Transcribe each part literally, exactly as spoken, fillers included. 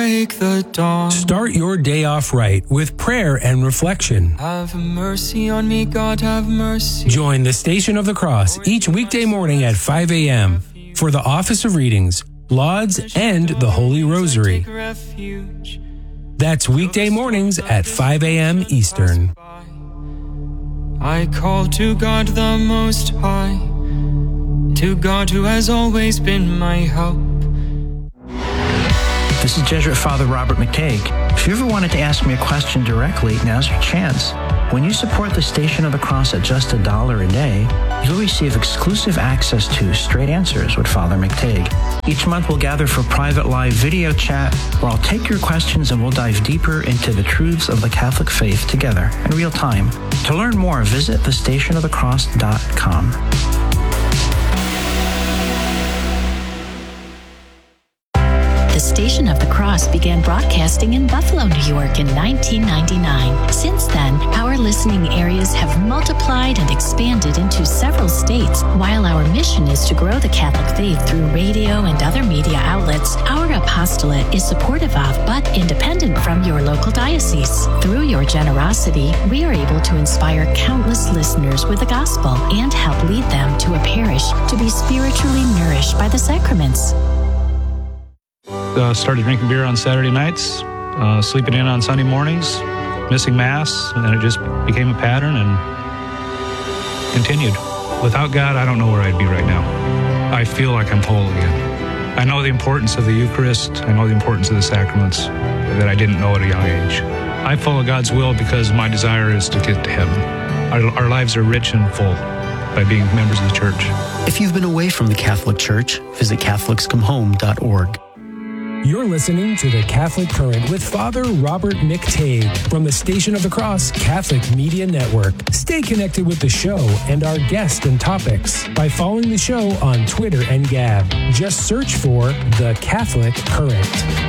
Break the dawn. Start your day off right with prayer and reflection. Have mercy on me, God, have mercy. Join the Station of the Cross each weekday morning at five a.m. for the Office of Readings, Lauds, and the Holy Rosary. That's weekday mornings at five a.m. Eastern. I call to God the Most High, to God who has always been my help. This is Jesuit Father Robert McTague. If you ever wanted to ask me a question directly, now's your chance. When you support the Station of the Cross at just a dollar a day, you'll receive exclusive access to Straight Answers with Father McTague. Each month we'll gather for private live video chat where I'll take your questions and we'll dive deeper into the truths of the Catholic faith together in real time. To learn more, visit the station of the cross dot com. The Station of the Cross began broadcasting in Buffalo, New York in nineteen ninety-nine. Since then, our listening areas have multiplied and expanded into several states. While our mission is to grow the Catholic faith through radio and other media outlets, our apostolate is supportive of but independent from your local diocese. Through your generosity, we are able to inspire countless listeners with the gospel and help lead them to a parish to be spiritually nourished by the sacraments. Uh, started drinking beer on Saturday nights, uh, sleeping in on Sunday mornings, missing Mass, and then it just became a pattern and continued. Without God, I don't know where I'd be right now. I feel like I'm whole again. I know the importance of the Eucharist. I know the importance of the sacraments that I didn't know at a young age. I follow God's will because my desire is to get to heaven. Our, our lives are rich and full by being members of the Church. If you've been away from the Catholic Church, visit Catholics Come Home dot org. You're listening to The Catholic Current with Father Robert McTague from the Station of the Cross Catholic Media Network. Stay connected with the show and our guests and topics by following the show on Twitter and Gab. Just search for The Catholic Current.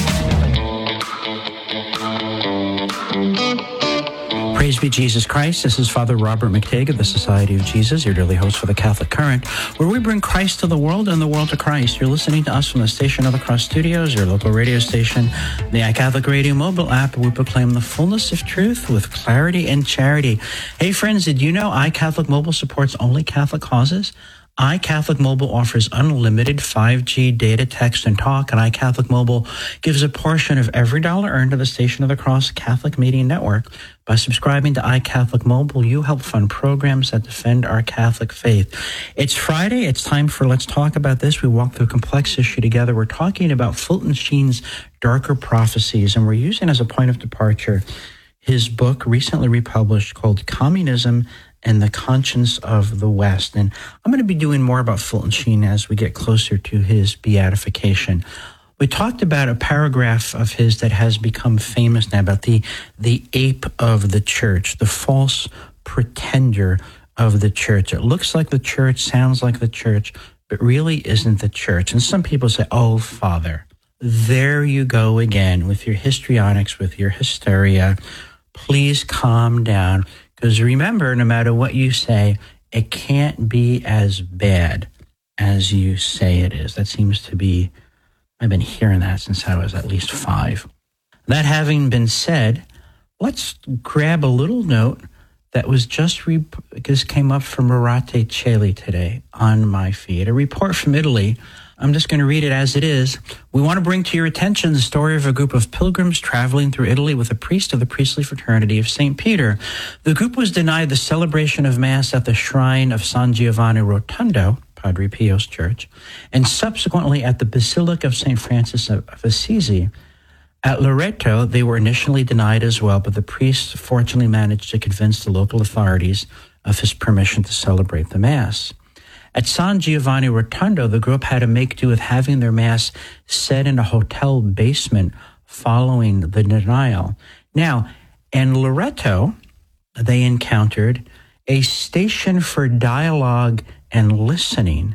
Praise be Jesus Christ. This is Father Robert McTague of the Society of Jesus, your daily host for the Catholic Current, where we bring Christ to the world and the world to Christ. You're listening to us from the Station of the Cross Studios, your local radio station, the iCatholic Radio mobile app, where we proclaim the fullness of truth with clarity and charity. Hey friends, did you know iCatholic Mobile supports only Catholic causes? iCatholic Mobile offers unlimited five G data, text, and talk, and iCatholic Mobile gives a portion of every dollar earned to the Station of the Cross Catholic Media Network. By subscribing to iCatholic Mobile, you help fund programs that defend our Catholic faith. It's Friday. It's time for Let's Talk About This. We walk through a complex issue together. We're talking about Fulton Sheen's Darker Prophecies, and we're using as a point of departure his book, recently republished, called Communism and the Conscience of the West. And I'm going to be doing more about Fulton Sheen as we get closer to his beatification. We talked about a paragraph of his that has become famous now about the, the ape of the church, the false pretender of the church. It looks like the church, sounds like the church, but really isn't the church. And some people say, oh, Father, there you go again with your histrionics, with your hysteria. Please calm down. Because remember, no matter what you say, it can't be as bad as you say it is. That seems to be, I've been hearing that since I was at least five. That having been said, let's grab a little note that was just, re- just came up from Rorate Caeli today on my feed. A report from Italy. I'm just going to read it as it is. We want to bring to your attention the story of a group of pilgrims traveling through Italy with a priest of the priestly fraternity of Saint Peter. The group was denied the celebration of Mass at the shrine of San Giovanni Rotondo, Padre Pio's church, and subsequently at the Basilica of Saint Francis of Assisi. At Loreto, they were initially denied as well, but the priest fortunately managed to convince the local authorities of his permission to celebrate the Mass. At San Giovanni Rotondo, the group had to make do with having their Mass said in a hotel basement following the denial. Now, in Loreto, they encountered a station for dialogue and listening,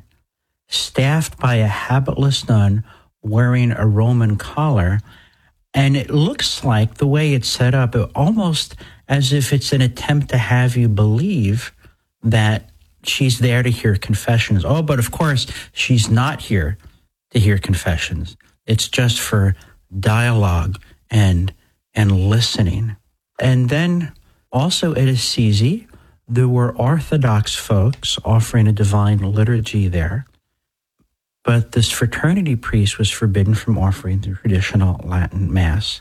staffed by a habitless nun wearing a Roman collar. And it looks like the way it's set up, it almost as if it's an attempt to have you believe that she's there to hear confessions. Oh, but of course, she's not here to hear confessions. It's just for dialogue and and listening. And then also at Assisi, there were Orthodox folks offering a divine liturgy there, but this fraternity priest was forbidden from offering the traditional Latin Mass.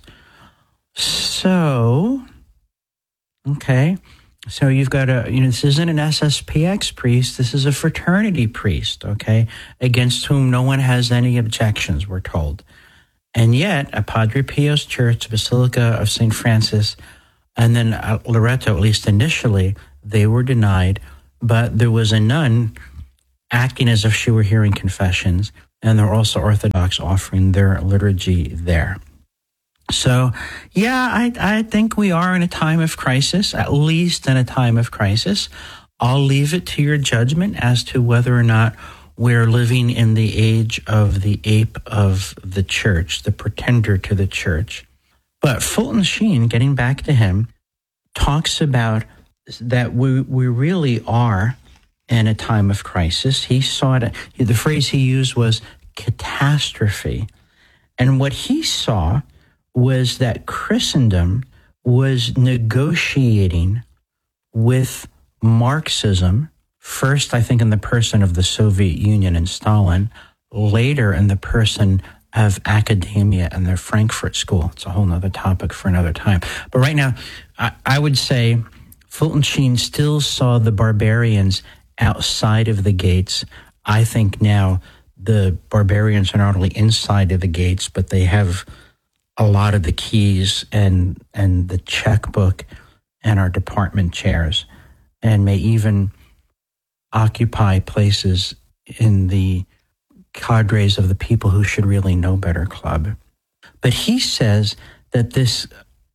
So, okay, so you've got a, you know, this isn't an S S P X priest, this is a fraternity priest, okay, against whom no one has any objections, we're told. And yet, at Padre Pio's church, Basilica of Saint Francis, and then at Loreto, at least initially, they were denied, but there was a nun acting as if she were hearing confessions, and there were also Orthodox offering their liturgy there. So, yeah, I, I think we are in a time of crisis, at least in a time of crisis. I'll leave it to your judgment as to whether or not we're living in the age of the ape of the church, the pretender to the church. But Fulton Sheen, getting back to him, talks about that we we really are in a time of crisis. He saw it, the phrase he used was catastrophe. And what he saw was that Christendom was negotiating with Marxism, first, I think, in the person of the Soviet Union and Stalin, later in the person of academia and the Frankfurt School. It's a whole other topic for another time. But right now, I, I would say Fulton Sheen still saw the barbarians outside of the gates. I think now the barbarians are not only inside of the gates, but they have a lot of the keys and and the checkbook and our department chairs, and may even occupy places in the cadres of the people who should really know better club. But he says that this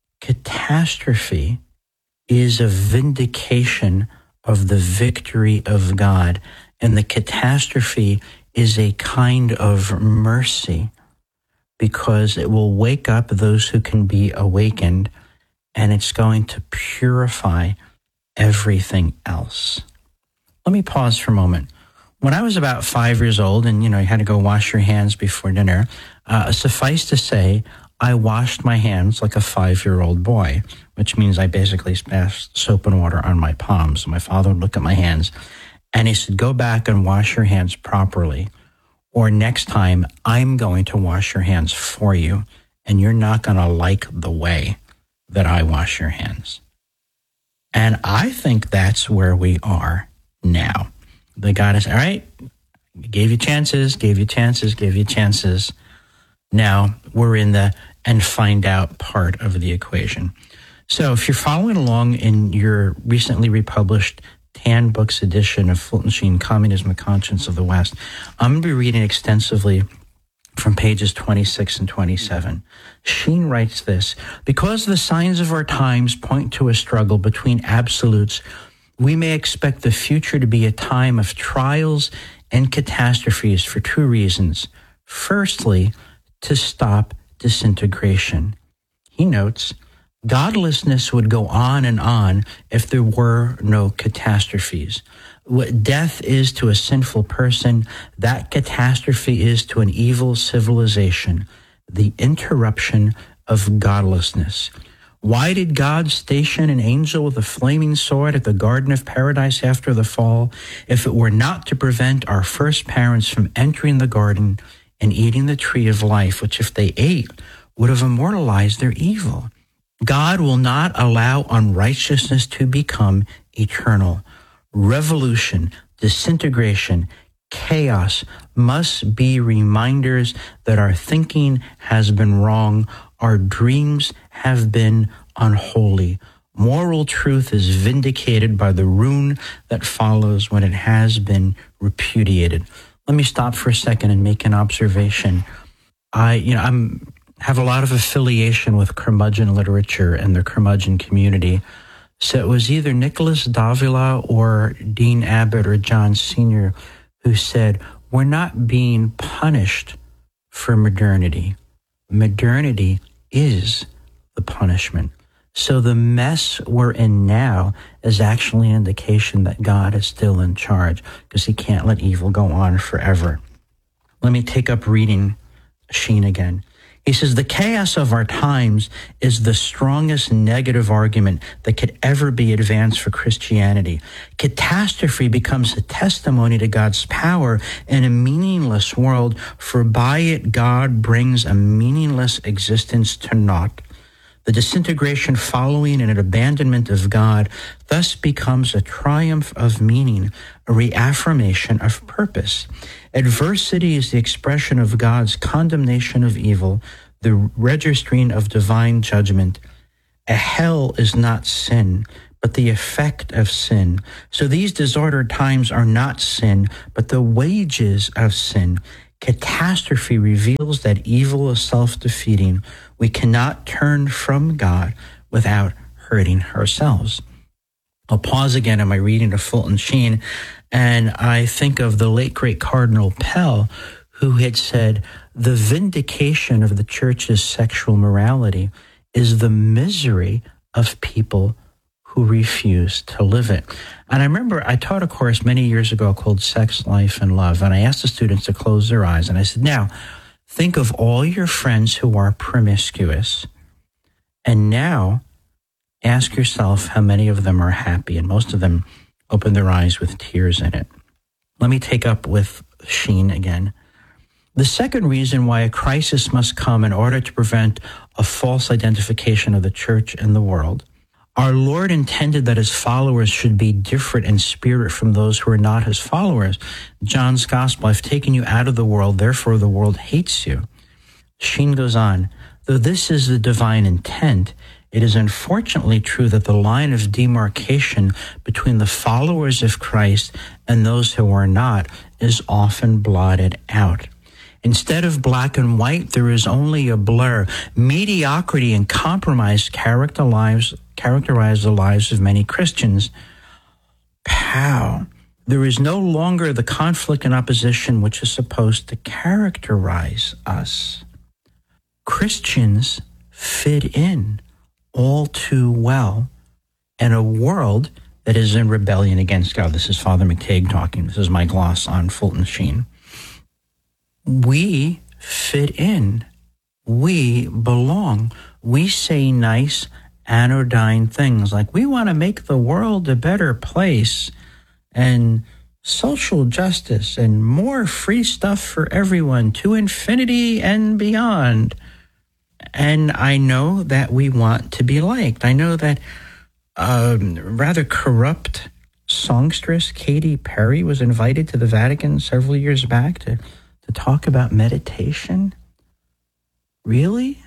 catastrophe is a vindication of the victory of God, and the catastrophe is a kind of mercy because it will wake up those who can be awakened, and it's going to purify everything else. Let me pause for a moment. When I was about five years old and, you know, you had to go wash your hands before dinner, uh, suffice to say, I washed my hands like a five-year-old boy, which means I basically splashed soap and water on my palms. My father would look at my hands and he said, go back and wash your hands properly, or next time I'm going to wash your hands for you, and you're not going to like the way that I wash your hands. And I think that's where we are now. The God is, all right, gave you chances, gave you chances, gave you chances. Now we're in the and find out part of the equation. So if you're following along in your recently republished Tan Books edition of Fulton Sheen, Communism, the Conscience of the West, I'm going to be reading extensively from pages twenty-six and twenty-seven. Sheen writes this: because the signs of our times point to a struggle between absolutes, we may expect the future to be a time of trials and catastrophes for two reasons. Firstly, to stop disintegration. He notes, godlessness would go on and on if there were no catastrophes. What death is to a sinful person, that catastrophe is to an evil civilization, the interruption of godlessness. Why did God station an angel with a flaming sword at the Garden of Paradise after the fall, if it were not to prevent our first parents from entering the garden and eating the tree of life, which if they ate would have immortalized their evil? God will not allow unrighteousness to become eternal. Revolution, disintegration, chaos must be reminders that our thinking has been wrong, our dreams have been unholy. Moral truth is vindicated by the ruin that follows when it has been repudiated. Let me stop for a second and make an observation. I, you know, I'm have a lot of affiliation with curmudgeon literature and the curmudgeon community. So it was either Nicholas Davila or Dean Abbott or John Senior who said, we're not being punished for modernity. Modernity is the punishment. So the mess we're in now is actually an indication that God is still in charge, because he can't let evil go on forever. Let me take up reading Sheen again. He says, the chaos of our times is the strongest negative argument that could ever be advanced for Christianity. Catastrophe becomes a testimony to God's power in a meaningless world, for by it God brings a meaningless existence to naught. The disintegration following an abandonment of God thus becomes a triumph of meaning, a reaffirmation of purpose. Adversity is the expression of God's condemnation of evil, the registering of divine judgment. A hell is not sin, but the effect of sin. So these disordered times are not sin, but the wages of sin. Catastrophe reveals that evil is self-defeating. We cannot turn from God without hurting ourselves. I'll pause again in my reading of Fulton Sheen, and I think of the late, great Cardinal Pell, who had said, the vindication of the church's sexual morality is the misery of people who refuse to live it. And I remember I taught a course many years ago called Sex, Life, and Love, and I asked the students to close their eyes, and I said, now, think of all your friends who are promiscuous, and now ask yourself how many of them are happy, and most of them open their eyes with tears in it. Let me take up with Sheen again. The second reason why a crisis must come in order to prevent a false identification of the church and the world. Our Lord intended that his followers should be different in spirit from those who are not his followers. John's gospel, I've taken you out of the world, therefore the world hates you. Sheen goes on, though this is the divine intent, it is unfortunately true that the line of demarcation between the followers of Christ and those who are not is often blotted out. Instead of black and white, there is only a blur. Mediocrity and compromise characterize, characterize the lives of many Christians. Pow! There is no longer the conflict and opposition which is supposed to characterize us. Christians fit in all too well in a world that is in rebellion against God. This is Father McTague talking. This is my gloss on Fulton Sheen. We fit in. We belong. We say nice, anodyne things like we want to make the world a better place and social justice and more free stuff for everyone to infinity and beyond. And I know that we want to be liked. I know that um, rather corrupt songstress Katy Perry was invited to the Vatican several years back to To talk about meditation? Really?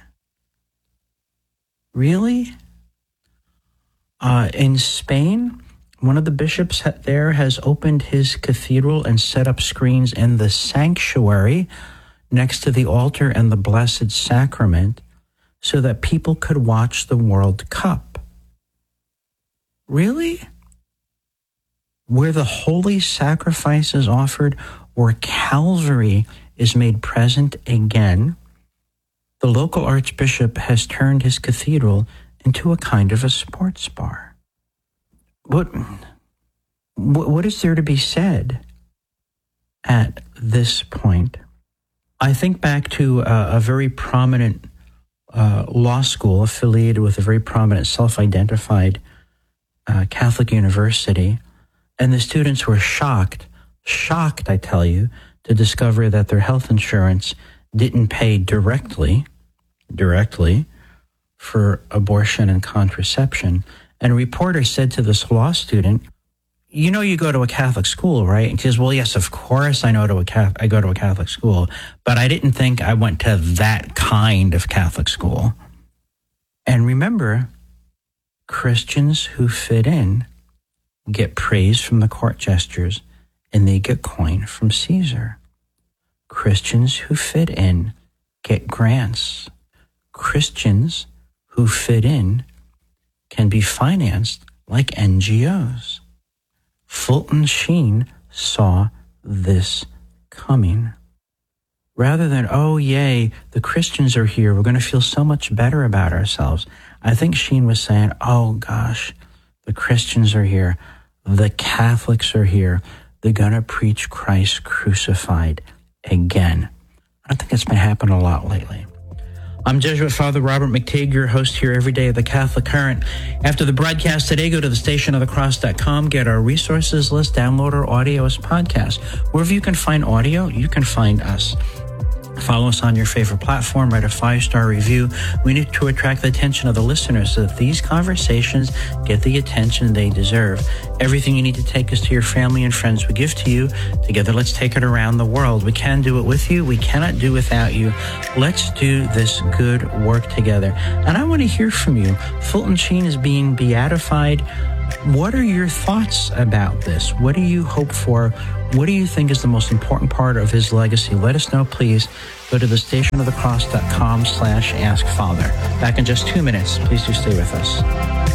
Really? Uh, in Spain, one of the bishops there has opened his cathedral and set up screens in the sanctuary next to the altar and the Blessed Sacrament so that people could watch the World Cup. Really? Where the holy sacrifice is offered, where Calvary is made present again, the local archbishop has turned his cathedral into a kind of a sports bar. What, what is there to be said at this point? I think back to a, a very prominent uh, law school affiliated with a very prominent self-identified uh, Catholic university, and the students were shocked Shocked, I tell you, to discover that their health insurance didn't pay directly, directly for abortion and contraception. And a reporter said to this law student, you know you go to a Catholic school, right? And she says, well, yes, of course I know to a Catholic, I go to a Catholic school, but I didn't think I went to that kind of Catholic school. And remember, Christians who fit in get praise from the court jesters, and they get coin from Caesar. Christians who fit in get grants. Christians who fit in can be financed like N G Os. Fulton Sheen saw this coming. Rather than, oh, yay, the Christians are here, we're going to feel so much better about ourselves, I think Sheen was saying, oh, gosh, the Christians are here, the Catholics are here, they're going to preach Christ crucified again. I think it's been happening a lot lately. I'm Jesuit Father Robert McTague, your host here every day of the Catholic Current. After the broadcast today, go to the station of the cross dot com, get our resources list, download our audio as podcast. Wherever you can find audio, you can find us. Follow us on your favorite platform, write a five-star review. We need to attract the attention of the listeners so that these conversations get the attention they deserve. Everything you need to take us to your family and friends we give to you. Together, let's take it around the world. We can do it with you. We cannot do without you. Let's do this good work together. And I want to hear from you. Fulton Sheen is being beatified. What are your thoughts about this? What do you hope for? What do you think is the most important part of his legacy? Let us know, please. Go to the station of the cross dot com slash ask father. Back in just two minutes. Please do stay with us.